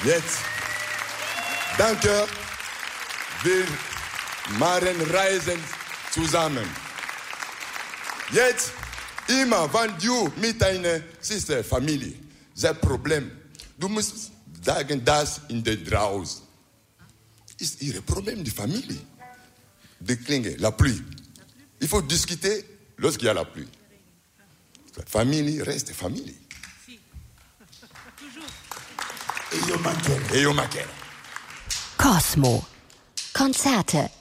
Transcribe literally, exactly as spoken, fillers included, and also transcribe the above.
Jetzt, danke, wir machen Reisen zusammen. Jetzt, immer, wenn du mit deiner Sister, Familie, das Problem, du musst sagen, das in der draußen ist ihr Problem, die Familie. Die Klinge, la pluie. Il faut discuter lorsqu'il y a la pluie. La famille reste famille. Eyo Makere. Eyo Makere. Cosmo. Konzerte